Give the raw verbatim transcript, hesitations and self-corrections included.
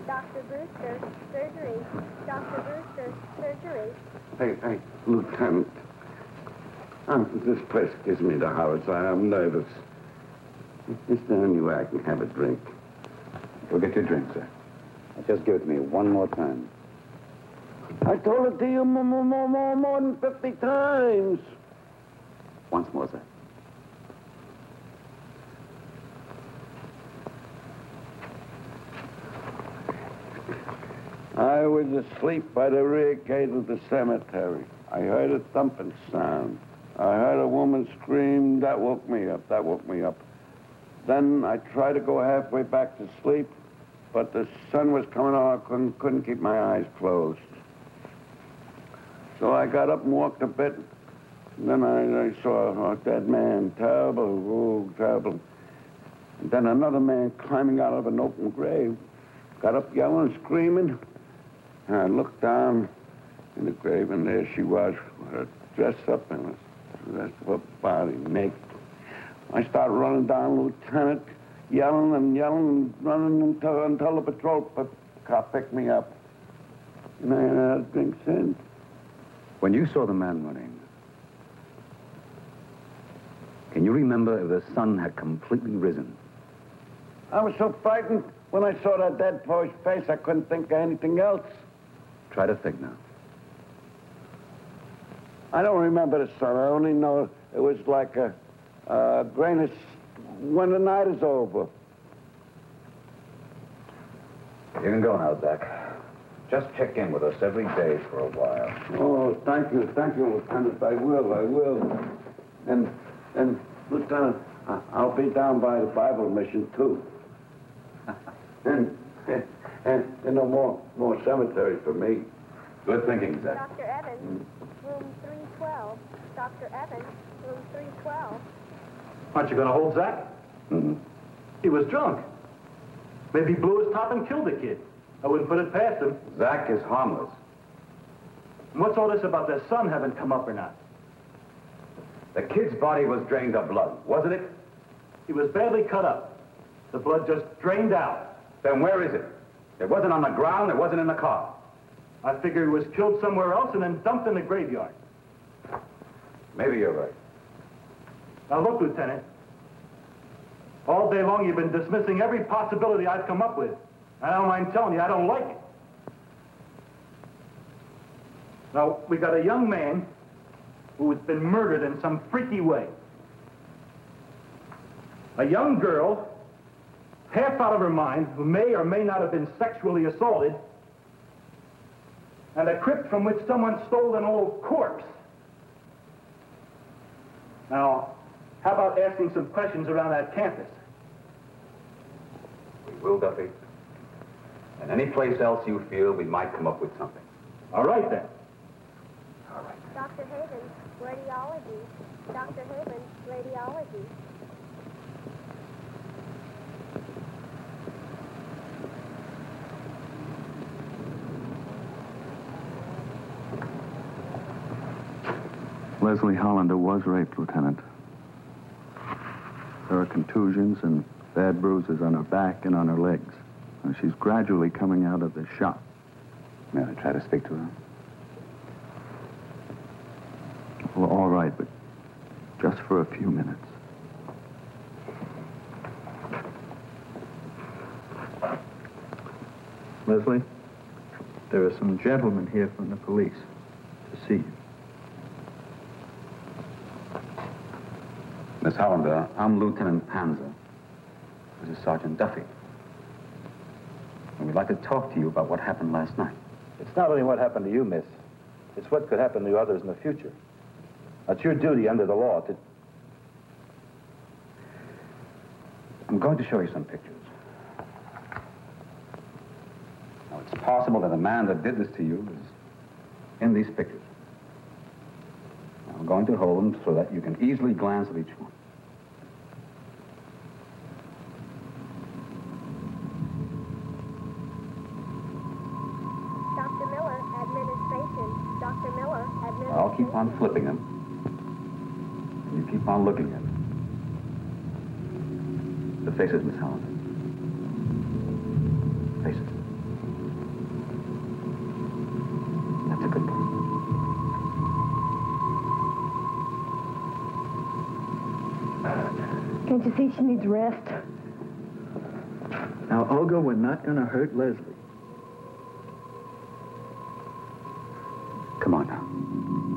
Doctor Brewster, surgery. Doctor Brewster, surgery. Hey, hey, Lieutenant. Uh, this place gives me the horrors. I am nervous. Is there any way I can have a drink? Go get your drink, sir. Just give it to me one more time. I told it to you more, more, more, more, more than fifty times. Once more, sir. I was asleep by the rear gate of the cemetery. I heard a thumping sound. I heard a woman scream. That woke me up. That woke me up. Then I tried to go halfway back to sleep, but the sun was coming on. I couldn't, couldn't keep my eyes closed. So I got up and walked a bit. And then I, I saw a dead man. Terrible, oh, terrible. And then another man climbing out of an open grave. Got up yelling, screaming. And I looked down in the grave, and there she was, with her dress up and the rest of her body naked. I started running down, Lieutenant, yelling and yelling and running until, until the patrol car picked me up. And I had a drink since. When you saw the man running, can you remember if the sun had completely risen? I was so frightened when I saw that dead boy's face, I couldn't think of anything else. Try to think now. I don't remember the sun. I only know it was like a, a grayness when the night is over. You can go now, Zach. Just check in with us every day for a while. Oh, thank you. Thank you, Lieutenant. I will. I will. And, and Lieutenant, I'll be down by the Bible mission, too. and, and, and no more, more cemetery for me. Good thinking, Zach. Doctor Evans, room three twelve. Doctor Evans, room three twelve. Aren't you going to hold Zach? Mm-hmm. He was drunk. Maybe he blew his top and killed the kid. I wouldn't put it past him. Zach is harmless. And what's all this about the sun having come up or not? The kid's body was drained of blood, wasn't it? He was badly cut up. The blood just drained out. Then where is it? It wasn't on the ground, it wasn't in the car. I figure he was killed somewhere else and then dumped in the graveyard. Maybe you're right. Now look, Lieutenant. All day long you've been dismissing every possibility I've come up with. I don't mind telling you, I don't like it. Now, we got a young man who has been murdered in some freaky way. A young girl, half out of her mind, who may or may not have been sexually assaulted, and a crypt from which someone stole an old corpse. Now, how about asking some questions around that campus? We will, Duffy. And any place else you feel we might come up with something. All right, then. All right. Doctor Havens, radiology. Doctor Havens, radiology. Leslie Hollander was raped, Lieutenant. There are contusions and bad bruises on her back and on her legs. And she's gradually coming out of the shock. May I try to speak to her? Well, all right, but just for a few minutes. Leslie, there are some gentlemen here from the police to see you. Miss Hollander, I'm Lieutenant Panzer. This is Sergeant Duffy. And we'd like to talk to you about what happened last night. It's not only what happened to you, miss. It's what could happen to others in the future. It's your duty under the law to... I'm going to show you some pictures. Now, it's possible that the man that did this to you is in these pictures. Now, I'm going to hold them so that you can easily glance at each one. Doctor Miller, administration. Doctor Miller, administration. I'll keep on flipping them. And you keep on looking at them. The faces, Miss Hollander. Faces. Can't you see she needs rest? Now, Olga, we're not going to hurt Leslie. Come on now.